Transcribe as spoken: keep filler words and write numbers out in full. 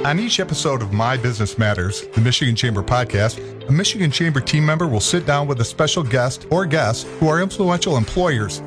On each episode of My Business Matters, the Michigan Chamber podcast, a Michigan Chamber team member will sit down with a special guest or guests who are influential employers,